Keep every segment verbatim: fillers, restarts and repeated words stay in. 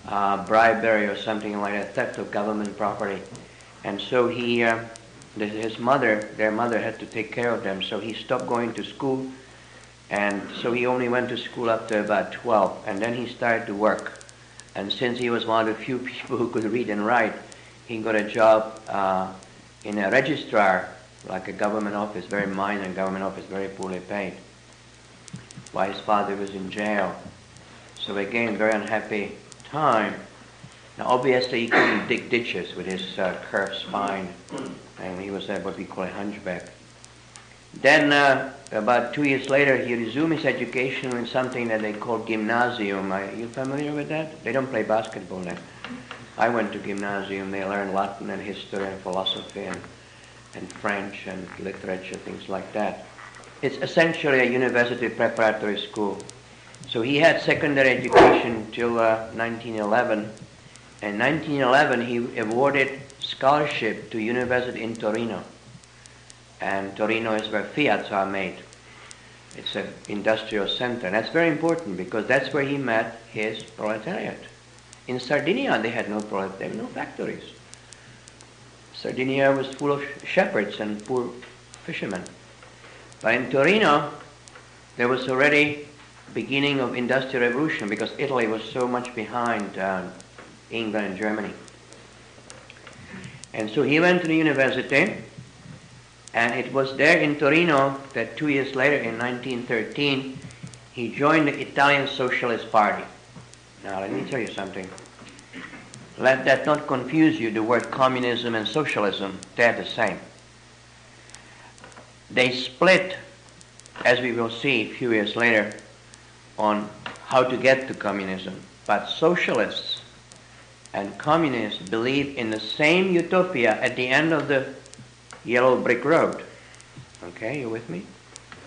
uh, bribery or something like that, theft of government property. And so he, uh, his mother, their mother had to take care of them, so he stopped going to school, and so he only went to school up to about twelve, and then he started to work. And since he was one of the few people who could read and write, he got a job uh, in a registrar, like a government office, very minor government office, very poorly paid, while his father was in jail. So again, very unhappy time. Now obviously he couldn't dig ditches with his uh, curved spine, and he was uh, what we call a hunchback. Then uh, about two years later he resumed his education in something that they call gymnasium. Are you familiar with that? They don't play basketball there. I went to gymnasium. They learn Latin and history and philosophy and, and French and literature, things like that. It's essentially a university preparatory school. So he had secondary education till uh, nineteen eleven. In nineteen eleven he awarded scholarship to university in Torino. And Torino is where Fiats are made. It's an industrial center. And that's very important because that's where he met his proletariat. In Sardinia they had no proletariat, there were no factories. Sardinia was full of shepherds and poor fishermen. But in Torino there was already beginning of industrial revolution because Italy was so much behind uh, England and Germany. And so he went to the university, and it was there in Torino that two years later, in nineteen thirteen, he joined the Italian Socialist Party. Now let me tell you something. Let that not confuse you, the word communism and socialism, they're the same. They split, as we will see a few years later, on how to get to communism. But socialists and communists believe in the same utopia at the end of the yellow brick road. Okay, you with me?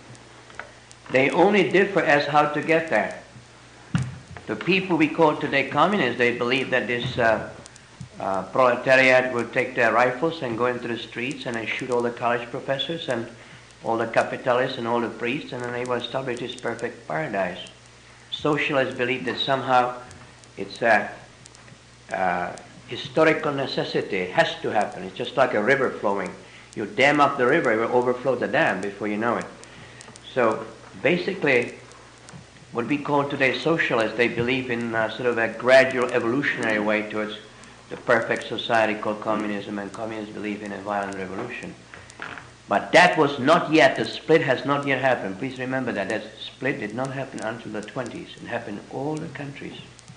They only differ as how to get there. The people we call today communists, they believe that this uh, uh, proletariat will take their rifles and go into the streets and then shoot all the college professors and all the capitalists and all the priests, and then they will establish this perfect paradise. Socialists believe that somehow it's a uh, historical necessity. It has to happen. It's just like a river flowing. You dam up the river, it will overflow the dam before you know it. So basically, what we call today socialists, they believe in uh, sort of a gradual evolutionary way towards the perfect society called communism, and communists believe in a violent revolution. But that was not yet, the split has not yet happened. Please remember that. That split did not happen until the twenties. It happened in all the countries.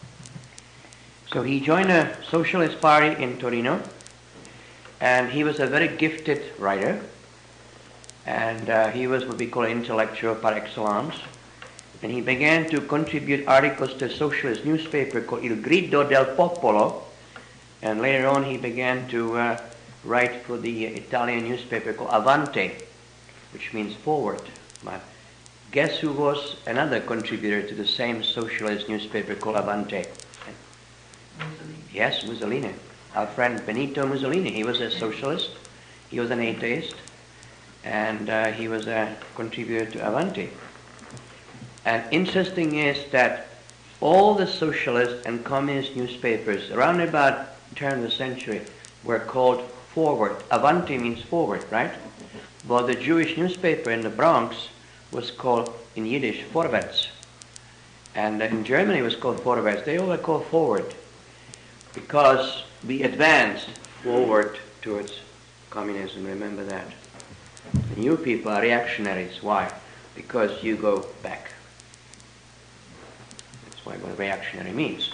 So he joined a socialist party in Torino, and he was a very gifted writer, and uh, he was what we call an intellectual par excellence. And he began to contribute articles to a socialist newspaper called Il Grido del Popolo, and later on he began to uh, write for the Italian newspaper called Avanti, which means forward. But guess who was another contributor to the same socialist newspaper called Avanti? Mussolini. Yes, Mussolini. Our friend Benito Mussolini. He was a socialist, he was an atheist, and uh, he was a contributor to Avanti. And interesting is that all the socialist and communist newspapers around about the turn of the century were called forward. Avanti means forward, right? But the Jewish newspaper in the Bronx was called in Yiddish Vorwärts. And in Germany it was called Vorwärts. They all were called forward because we advanced forward towards communism. Remember that. And you people are reactionaries. Why? Because you go back. That's why what reactionary means.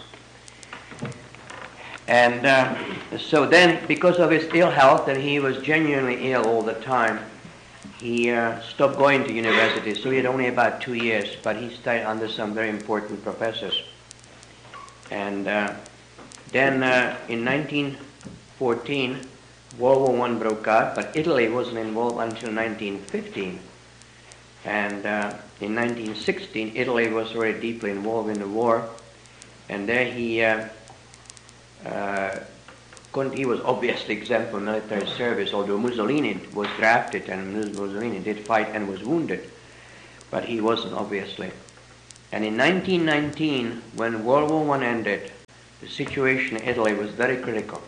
And uh, so then, because of his ill health, and he was genuinely ill all the time, he uh, stopped going to university. So he had only about two years, but he studied under some very important professors. And uh, then uh, in nineteen fourteen, World War One broke out, but Italy wasn't involved until nineteen fifteen. And uh, in nineteen sixteen, Italy was very deeply involved in the war, and there he uh, uh, he was obviously exempt from military service, although Mussolini was drafted and Mussolini did fight and was wounded, but he wasn't, obviously. And in nineteen nineteen, when World War One ended, the situation in Italy was very critical.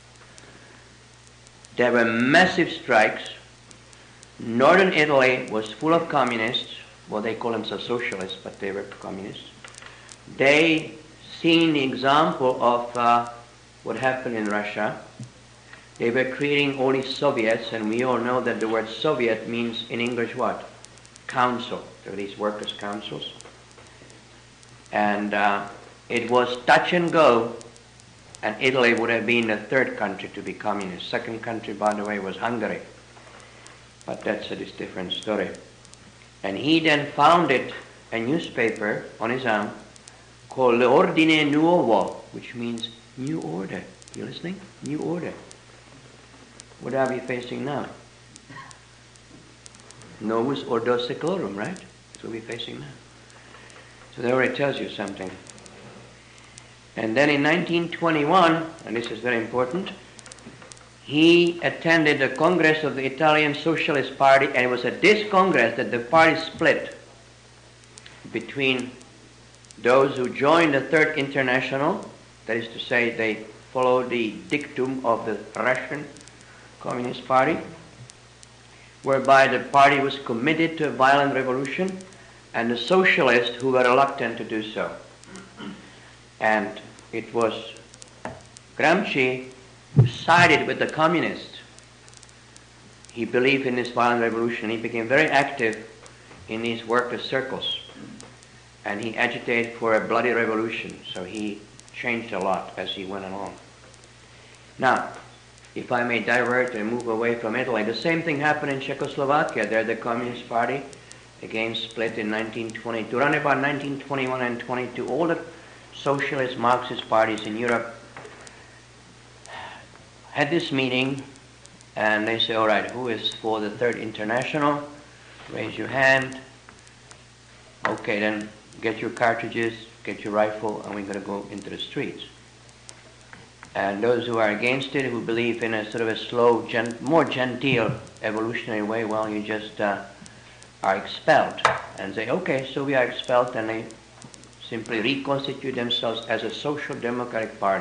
There were massive strikes. Northern Italy was full of communists. Well, they call themselves socialists, but they were communists. They seen the example of uh, what happened in Russia. They were creating all these Soviets, and we all know that the word Soviet means in English what? Council. There were these workers' councils. And uh, it was touch and go, and Italy would have been the third country to be communist. Second country, by the way, was Hungary. But that's a different story. And he then founded a newspaper on his own called L'Ordine Nuovo, which means new order. You listening? New order. What are we facing now? Novus Ordo Seclorum, right? That's what we're facing now. So that already tells you something. And then in nineteen twenty-one, and this is very important, he attended the Congress of the Italian Socialist Party, and it was at this Congress that the party split between those who joined the Third International, that is to say, they followed the dictum of the Russian Communist Party, whereby the party was committed to a violent revolution, and the socialists who were reluctant to do so. And it was Gramsci who sided with the communists. He believed in this violent revolution. He became very active in these workers' circles, and he agitated for a bloody revolution. So he changed a lot as he went along. Now, if I may divert and move away from Italy, the same thing happened in Czechoslovakia. There the Communist Party again split in nineteen twenty-two. Around about nineteen twenty-one and twenty-two, all the socialist Marxist parties in Europe had this meeting, and they say, all right, who is for the Third International? Raise your hand. Okay, then get your cartridges, get your rifle, and we're going to go into the streets. And those who are against it, who believe in a sort of a slow, gen more genteel evolutionary way, well, you just uh, are expelled. And say, okay, so we are expelled, and they simply reconstitute themselves as a social democratic party.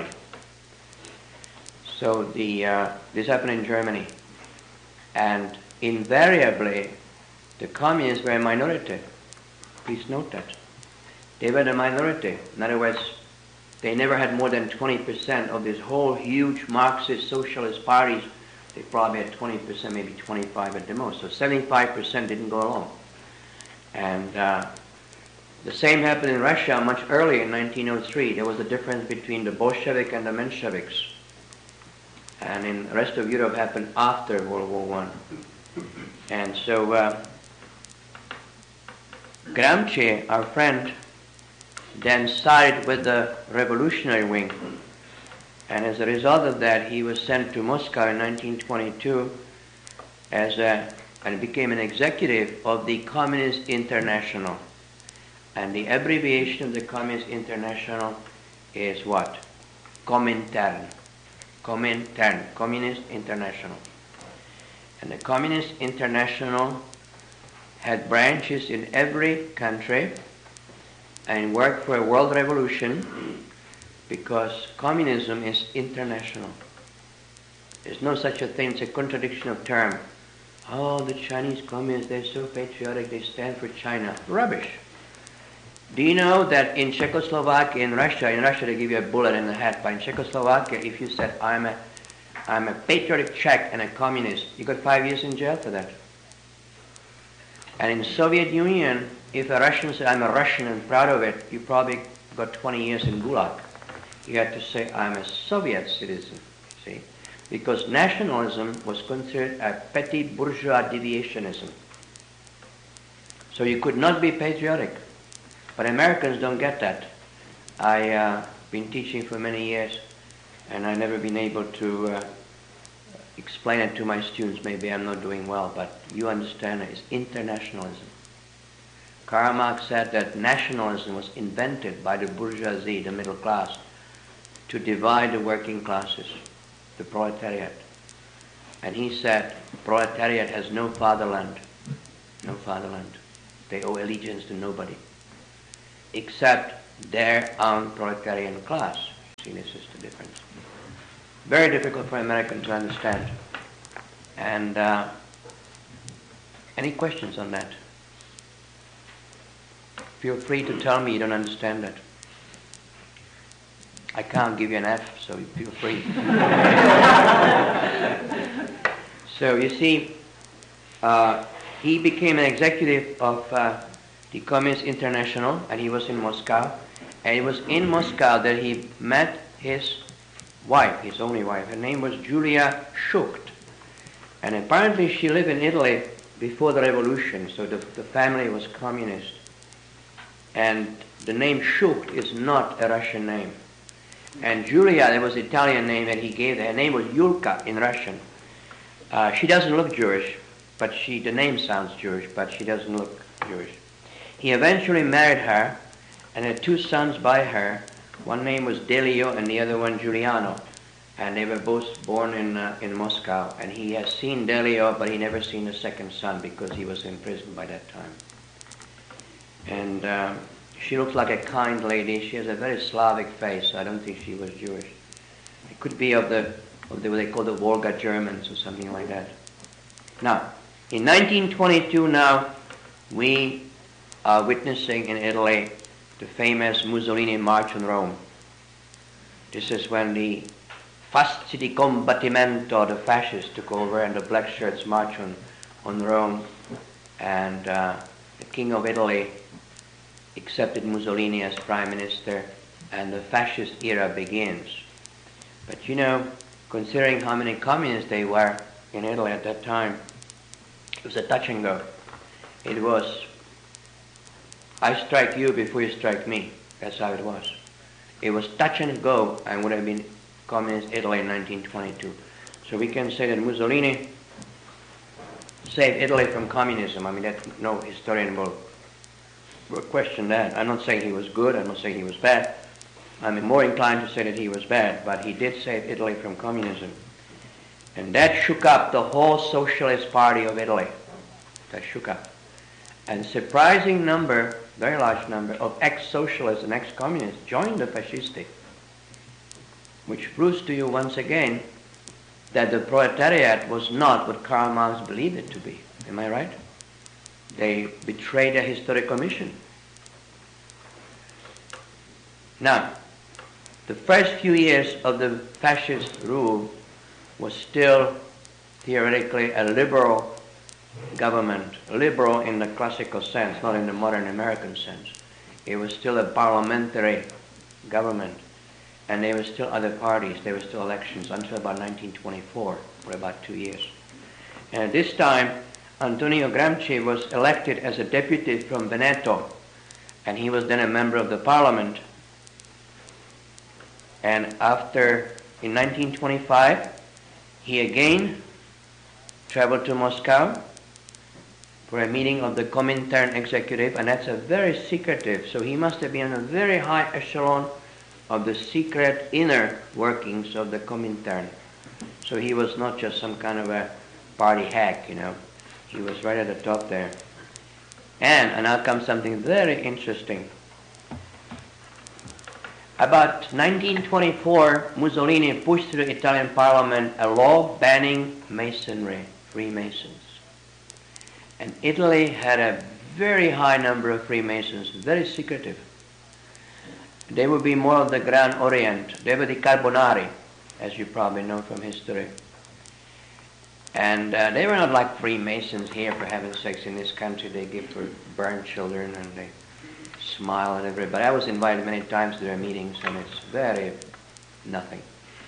So the uh, this happened in Germany. And invariably, the communists were a minority. Please note that. They were the minority. In other words, they never had more than twenty percent of this whole huge Marxist socialist parties. They probably had twenty percent, maybe twenty-five at the most. So seventy-five percent didn't go along. And uh, the same happened in Russia much earlier in nineteen oh three. There was a difference between the Bolshevik and the Mensheviks. And in the rest of Europe happened after World War One. And so uh, Gramsci, our friend, then sided with the revolutionary wing. And as a result of that, he was sent to Moscow in nineteen twenty-two as a, and became an executive of the Communist International. And the abbreviation of the Communist International is what? Comintern. Comintern, Communist International. And the Communist International had branches in every country and worked for a world revolution, because communism is international. There's no such a thing, it's a contradiction of term. Oh, the Chinese communists, they're so patriotic, they stand for China. Rubbish. Do you know that in Czechoslovakia, in Russia, in Russia they give you a bullet in the head, but in Czechoslovakia, if you said, I'm a, I'm a patriotic Czech and a communist, you got five years in jail for that. And in the Soviet Union, if a Russian said, I'm a Russian and proud of it, you probably got twenty years in Gulag. You had to say, I'm a Soviet citizen, see? Because nationalism was considered a petty bourgeois deviationism. So you could not be patriotic. But Americans don't get that. I've uh, been teaching for many years, and I've never been able to uh, explain it to my students. Maybe I'm not doing well, but you understand it. It's internationalism. Karl Marx said that nationalism was invented by the bourgeoisie, the middle class, to divide the working classes, the proletariat. And he said, proletariat has no fatherland, no fatherland. They owe allegiance to nobody, except their own proletarian class. See, this is the difference. Very difficult for Americans to understand. And uh, any questions on that? Feel free to tell me you don't understand that. I can't give you an F, so feel free. So you see, uh, he became an executive of uh, the Communist International, and he was in Moscow. And it was in Moscow that he met his wife, his only wife. Her name was Julia Schucht. And apparently she lived in Italy before the revolution, so the, the family was communist. And the name Schucht is not a Russian name. And Julia, that was the Italian name that he gave her. Her name was Yulka in Russian. Uh, she doesn't look Jewish, but she, the name sounds Jewish, but she doesn't look Jewish. He eventually married her and had two sons by her. One name was Delio and the other one Giuliano. And they were both born in, uh, in Moscow. And he has seen Delio, but he never seen the second son because he was in prison by that time. And uh, she looks like a kind lady. She has a very Slavic face. I don't think she was Jewish. It could be of the, of the what they call the Volga Germans or something like that. Now, in nineteen twenty-two now, we are witnessing in Italy the famous Mussolini March on Rome. This is when the Fasci di Combattimento, the fascists, took over and the black shirts march on, on Rome. And uh, the King of Italy accepted Mussolini as prime minister, and the fascist era begins. But you know, considering how many communists they were in Italy at that time, it was a touch and go. It was, I strike you before you strike me. That's how it was. It was touch and go, and would have been communist Italy in nineteen twenty-two. So we can say that Mussolini saved Italy from communism. I mean, that no historian will question that. I'm not saying he was good, I'm not saying he was bad. I'm more inclined to say that he was bad, but he did save Italy from communism. And that shook up the whole Socialist Party of Italy. That shook up. And a surprising number, very large number, of ex-socialists and ex-communists joined the Fascisti, which proves to you once again that the proletariat was not what Karl Marx believed it to be. Am I right? They betrayed their historical mission. Now, the first few years of the fascist rule was still theoretically a liberal government, liberal in the classical sense, not in the modern American sense. It was still a parliamentary government, and there were still other parties, there were still elections until about nineteen twenty-four, for about two years. And at this time, Antonio Gramsci was elected as a deputy from Veneto, and he was then a member of the parliament. And after, in nineteen twenty-five, he again traveled to Moscow for a meeting of the Comintern executive, and that's a very secretive, so he must have been in a very high echelon of the secret inner workings of the Comintern. So he was not just some kind of a party hack, you know. He was right at the top there. And, and now comes something very interesting. About nineteen twenty-four, Mussolini pushed through the Italian parliament a law banning Masonry, Freemasons. And Italy had a very high number of Freemasons, very secretive. They would be more of the Grand Orient. They were the Carbonari, as you probably know from history. And uh, they were not like Freemasons here, for heaven's sakes. In this country, they give for burn children and they smile at everybody. I was invited many times to their meetings, and it's very nothing.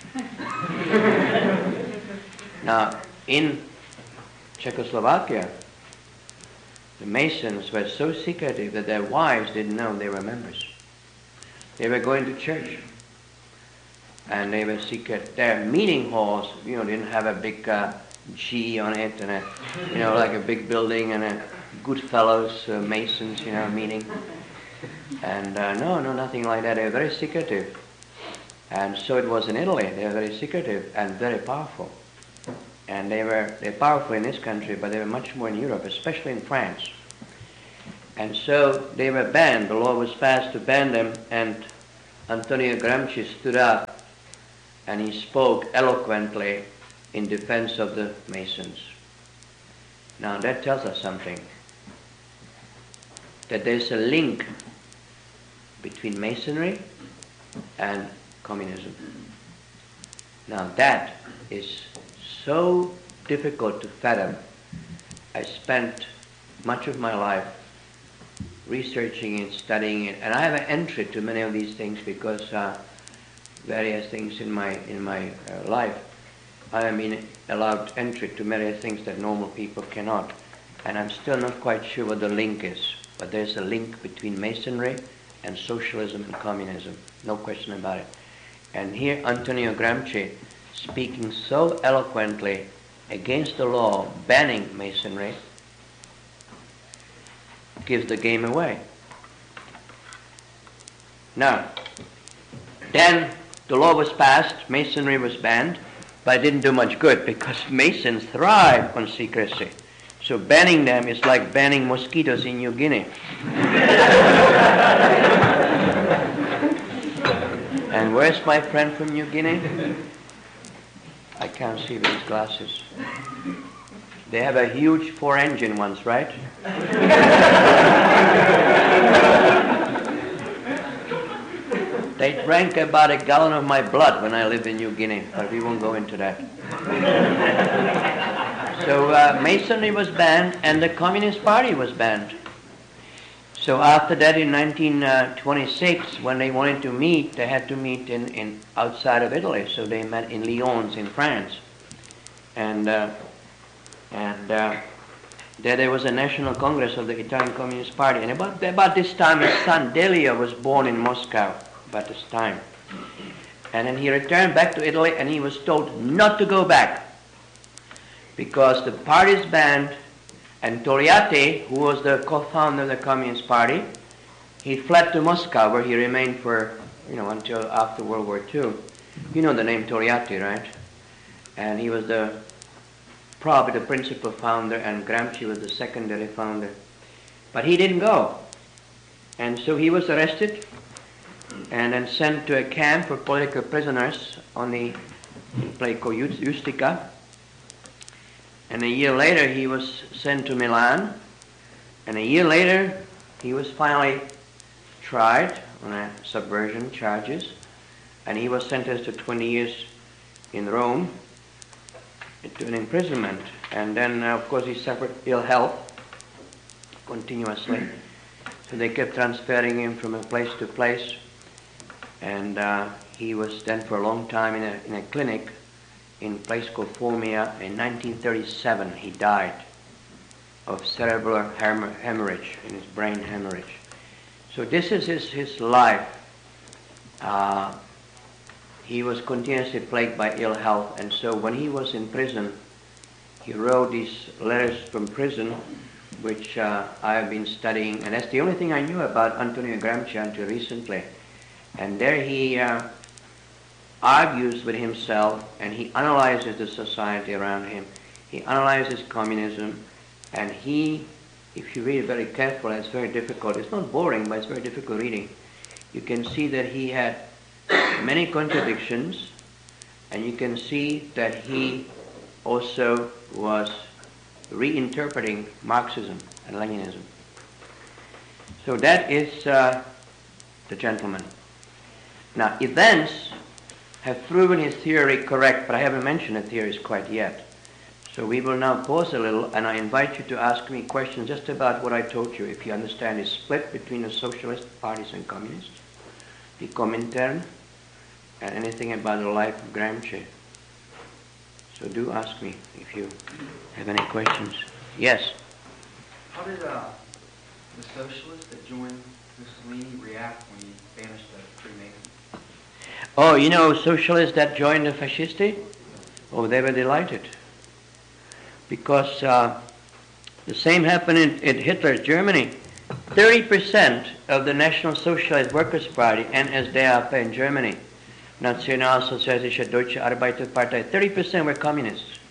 Now, in Czechoslovakia, the Masons were so secretive that their wives didn't know they were members. They were going to church, and they were secret. Their meeting halls, you know, didn't have a big uh, G on it, and a, you know, like a big building and a good fellows, uh, Masons, you know, meeting. And uh, no, no, nothing like that. They were very secretive. And so it was in Italy. They were very secretive and very powerful. And they were they're powerful in this country, but they were much more in Europe, especially in France. And so they were banned. The law was passed to ban them. And Antonio Gramsci stood up and he spoke eloquently in defense of the Masons. Now that tells us something, that there's a link between Masonry and communism. Now that is so difficult to fathom. I spent much of my life researching it, studying it, and I have an entry to many of these things because uh, various things in my in my uh, life, I am in allowed entry to many things that normal people cannot, and I'm still not quite sure what the link is. But there's a link between Masonry and socialism and communism, no question about it. And here Antonio Gramsci, speaking so eloquently against the law banning Masonry, gives the game away. Now, then the law was passed, Masonry was banned, but it didn't do much good because Masons thrive on secrecy. So banning them is like banning mosquitoes in New Guinea. And where's my friend from New Guinea? I can't see with his glasses. They have a huge four-engine ones, right? They drank about a gallon of my blood when I lived in New Guinea, but we won't go into that. So uh, Masonry was banned and the Communist Party was banned. So after that in nineteen twenty-six, when they wanted to meet, they had to meet in, in outside of Italy. So they met in Lyons in France. And uh, and uh, there there was a National Congress of the Italian Communist Party. And about, about this time, his son Delia was born in Moscow, about this time. And then he returned back to Italy and he was told not to go back because the party is banned. And Togliatti, who was the co-founder of the Communist Party, he fled to Moscow where he remained for, you know, until after World War Two. You know the name Togliatti, right? And he was the probably the principal founder, and Gramsci was the secondary founder. But he didn't go. And so he was arrested and then sent to a camp for political prisoners on the place called Ustica. And a year later he was sent to Milan. And a year later he was finally tried on a subversion charges. And he was sentenced to twenty years in Rome to an imprisonment. And then, uh, of course, he suffered ill health continuously. So they kept transferring him from a place to place. And uh, he was then for a long time in a, in a clinic in a place called Formia. In nineteen thirty-seven, he died of cerebral hem- hemorrhage, in his brain hemorrhage. So this is his, his life. Uh, he was continuously plagued by ill health, and so when he was in prison, he wrote these letters from prison, which uh, I have been studying, and that's the only thing I knew about Antonio Gramsci until recently. And there he uh, argues with himself, and he analyzes the society around him. He analyzes communism, and he, if you read it very carefully, it's very difficult. It's not boring, but it's very difficult reading. You can see that he had many contradictions, and you can see that he also was reinterpreting Marxism and Leninism. So that is uh, the gentleman. Now, events have proven his theory correct, but I haven't mentioned the theories quite yet. So we will now pause a little, and I invite you to ask me questions just about what I told you, if you understand the split between the socialist parties and communists, the Comintern, and anything about the life of Gramsci. So do ask me if you have any questions. Yes? How did uh, the socialists that joined Mussolini react when he banished the Freemasons? Oh, you know, socialists that joined the Fascisti? Oh, they were delighted. Because uh, the same happened in, in Hitler's Germany. thirty percent of the National Socialist Workers' Party, N S D A P in Germany, Nationalsozialistische Deutsche Arbeiterpartei, thirty percent were communists.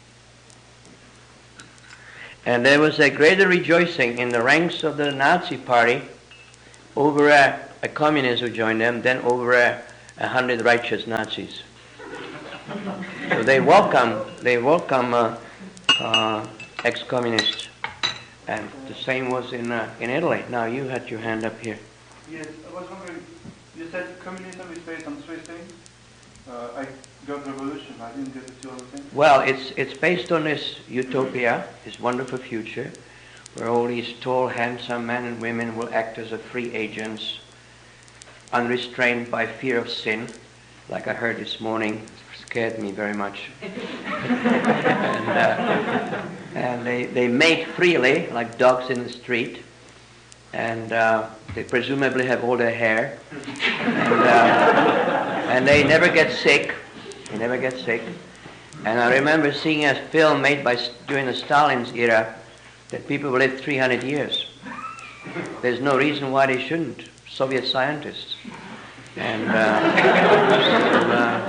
And there was a greater rejoicing in the ranks of the Nazi Party over a, a communist who joined them than over a, a hundred righteous Nazis. So they welcome, they welcome uh, uh, ex-communists. And the same was in uh, in Italy. Now you had your hand up here. Yes, I was wondering, you said communism is based on three things. Uh, I got revolution, I didn't get the two other things. Well, it's it's based on this utopia, this wonderful future, where all these tall, handsome men and women will act as a free agents, unrestrained by fear of sin, like I heard this morning. It scared me very much. and uh, and they, they mate freely, like dogs in the street, and uh, they presumably have all their hair, and, uh, and they never get sick. They never get sick. And I remember seeing a film made by during the Stalin's era that people will live three hundred years. There's no reason why they shouldn't. Soviet scientists. And, uh, and uh,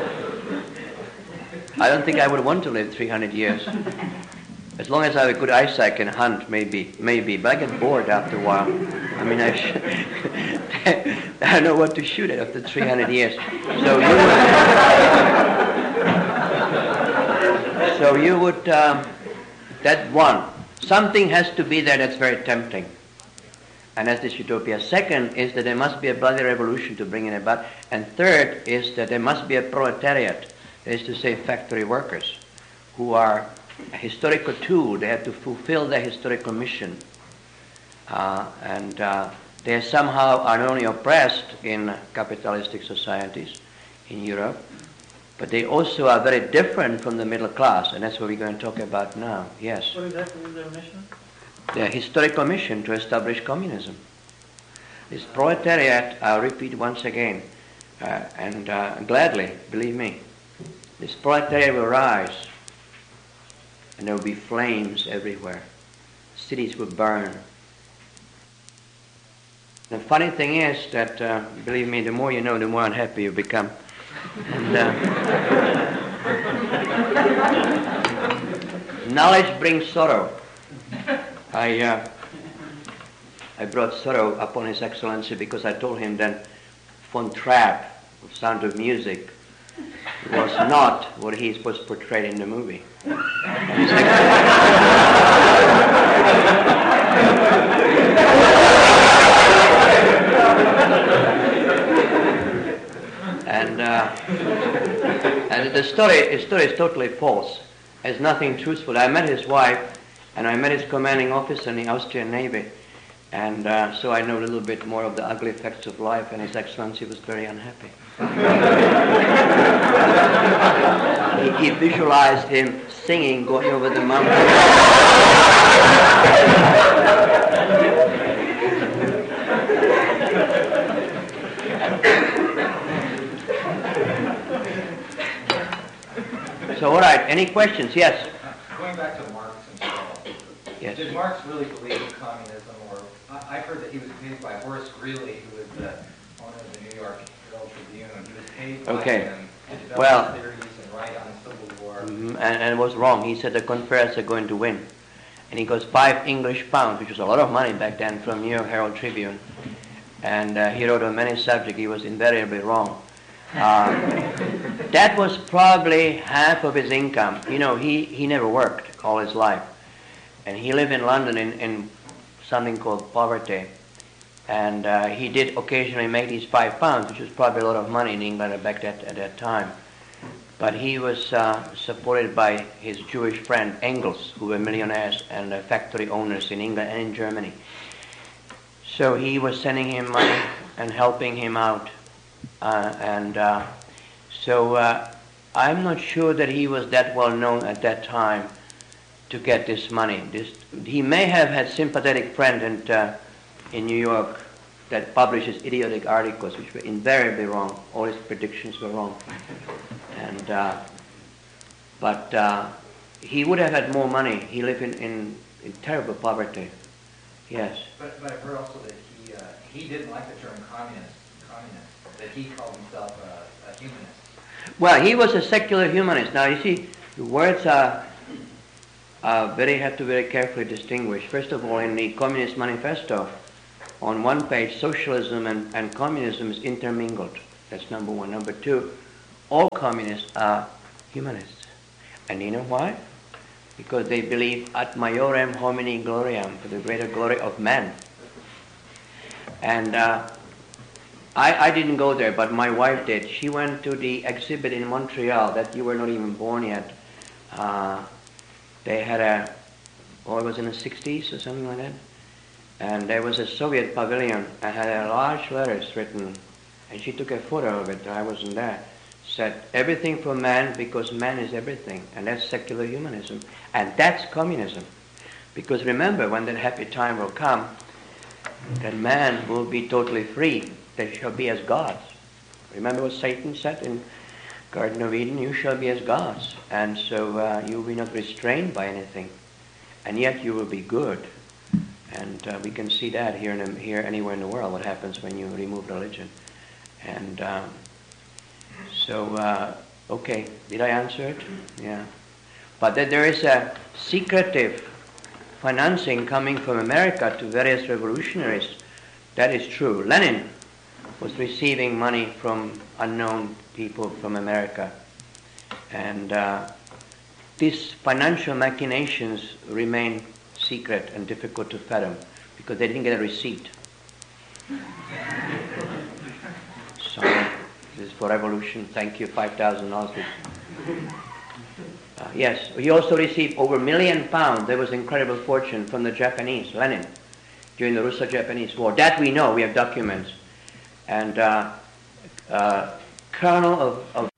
I don't think I would want to live three hundred years. As long as I have a good eyesight, I can hunt, maybe, maybe. But I get bored after a while. I mean, I, sh- I don't know what to shoot at after three hundred years. So you would, so you would um, that one. Something has to be there that's very tempting. And that's this utopia. Second is that there must be a bloody revolution to bring it about. And third is that there must be a proletariat, that is to say factory workers, who are a historical tool. They have to fulfill their historical mission. Uh, and uh, they somehow are not only oppressed in capitalistic societies in Europe, but they also are very different from the middle class, and that's what we're going to talk about now. Yes. What exactly is their mission? Their historical mission to establish communism. This proletariat, I'll repeat once again, uh, and uh, gladly, believe me, this proletariat will rise, and there will be flames everywhere. Cities will burn. The funny thing is that, uh, believe me, the more you know, the more unhappy you become. And, uh, knowledge brings sorrow. I uh, I brought sorrow upon His Excellency because I told him that Von Trapp, Sound of Music, was not what he was portrayed in the movie. And His And, uh, and the story, the story is totally false. There's nothing truthful. I met his wife, and I met his commanding officer in the Austrian Navy, and uh, so I know a little bit more of the ugly effects of life, and His Excellency was very unhappy. he, he visualized him singing, going over the mountain. So, all right, any questions? Yes? Uh, going back to Marx himself, Yes. did Marx really believe in communism? Or I, I've heard that he was paid by Horace Greeley, who was the owner of the New York Herald Tribune. He was paid by Okay. him to develop Well, his theories and write on the Civil War. Mm-hmm. and, and it was wrong. He said the Confederates are going to win. And he got five English pounds, which was a lot of money back then, from New York Herald Tribune. And uh, he wrote on many subjects. He was invariably wrong. Uh, that was probably half of his income. You know, he, he never worked all his life. And he lived in London in, in something called poverty. And uh, he did occasionally make these five pounds, which was probably a lot of money in England back that, at that time. But he was uh, supported by his Jewish friend Engels, who were millionaires and uh, factory owners in England and in Germany. So he was sending him money and helping him out. Uh, and uh, so uh, I'm not sure that he was that well known at that time to get this money. This, he may have had sympathetic friends in, uh, in New York that published his idiotic articles, which were invariably wrong. All his predictions were wrong. And uh, but uh, he would have had more money. He lived in, in, in terrible poverty. Yes. But, but I've heard also that he uh, he didn't like the term communist. Communist. That he called himself a, a humanist. Well, he was a secular humanist. Now, you see, the words are, are very have to very carefully distinguish. First of all, in the Communist Manifesto, on one page, socialism and, and communism is intermingled. That's number one. Number two, all communists are humanists. And you know why? Because they believe ad majorem homini gloriam, for the greater glory of man. And uh, I, I didn't go there, but my wife did. She went to the exhibit in Montreal that you were not even born yet. Uh, they had a, oh, it was in the sixties or something like that. And there was a Soviet pavilion and had a large letters written, and she took a photo of it. I wasn't there. Said, everything for man because man is everything. And that's secular humanism. And that's communism. Because remember, when that happy time will come, that man will be totally free. They shall be as gods. Remember what Satan said in Garden of Eden? You shall be as gods. And so uh, you will be not restrained by anything. And yet you will be good. And uh, we can see that here, in, here anywhere in the world, what happens when you remove religion. And um, so, uh, okay, did I answer it? Yeah. But that there is a secretive financing coming from America to various revolutionaries, that is true. Lenin was receiving money from unknown people from America. And uh, these financial machinations remain secret and difficult to fathom because they didn't get a receipt. So, this is for revolution. Thank you, five thousand dollars. Uh, yes, he also received over a million pounds. There was incredible fortune from the Japanese, Lenin, during the Russo-Japanese War. That we know, we have documents. And uh, uh, Colonel of, of